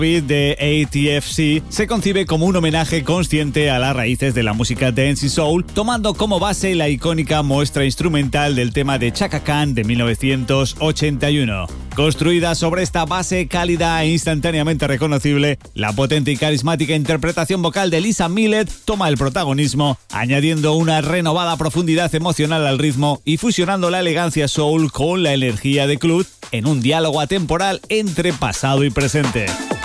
Beat de ATFC se concibe como un homenaje consciente a las raíces de la música dance y soul, tomando como base la icónica muestra instrumental del tema de Chaka Khan de 1981. Construida sobre esta base cálida e instantáneamente reconocible, la potente y carismática interpretación vocal de Lisa Millett toma el protagonismo, añadiendo una renovada profundidad emocional al ritmo y fusionando la elegancia soul con la energía de club en un diálogo atemporal entre pasado y presente.